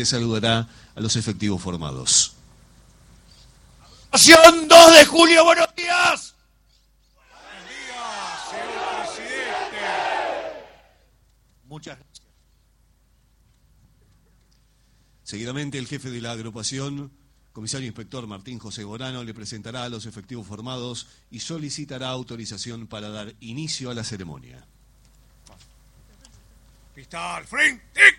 Seguidamente saludará a los efectivos formados. ¡Acción 2 de julio! ¡Buenos días! Buenos días, señor presidente. Muchas gracias. Seguidamente, el jefe de la agrupación, comisario inspector Martín José Borano, le presentará a los efectivos formados y solicitará autorización para dar inicio a la ceremonia. Pista al frente.